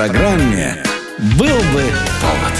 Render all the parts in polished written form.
программе «Был бы повод».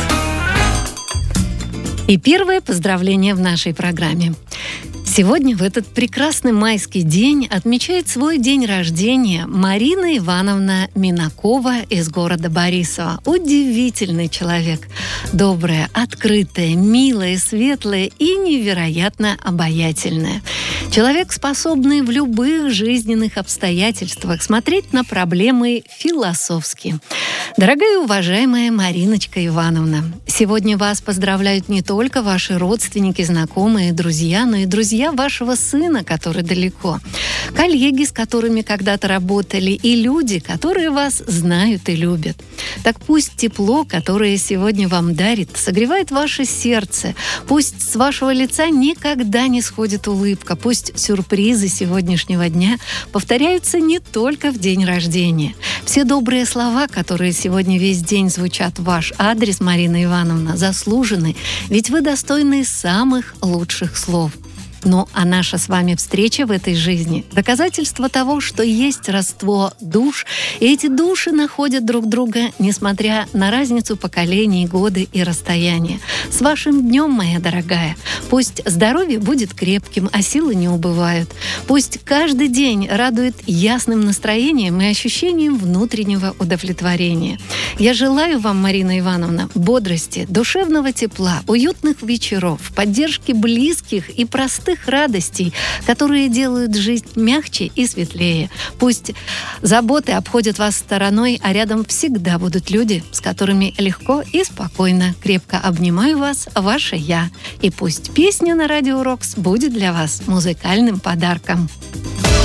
И первое поздравление в нашей программе. Сегодня, в этот прекрасный майский день, отмечает свой день рождения Марина Ивановна Минакова из города Борисова. Удивительный человек. Добрая, открытая, милая, светлая и невероятно обаятельная. Человек, способный в любых жизненных обстоятельствах смотреть на проблемы философски. Дорогая и уважаемая Мариночка Ивановна, сегодня вас поздравляют не только ваши родственники, знакомые, друзья, но и друзья вашего сына, который далеко, коллеги, с которыми когда-то работали, и люди, которые вас знают и любят. Так пусть тепло, которое сегодня вам дарит, согревает ваше сердце. Пусть с вашего лица никогда не сходит улыбка. Пусть сюрпризы сегодняшнего дня повторяются не только в день рождения. Все добрые слова, которые сегодня весь день звучат в ваш адрес, Марина Ивановна, заслужены, ведь вы достойны самых лучших слов. Ну, а наша с вами встреча в этой жизни – доказательство того, что есть родство душ, и эти души находят друг друга, несмотря на разницу поколений, годы и расстояния. С вашим днем, моя дорогая! Пусть здоровье будет крепким, а силы не убывают. Пусть каждый день радует ясным настроением и ощущением внутреннего удовлетворения. Я желаю вам, Марина Ивановна, бодрости, душевного тепла, уютных вечеров, поддержки близких и простых радостей, которые делают жизнь мягче и светлее. Пусть заботы обходят вас стороной, а рядом всегда будут люди, с которыми легко и спокойно. Крепко обнимаю вас, ваша я. И пусть песня на Радио Рокс будет для вас музыкальным подарком.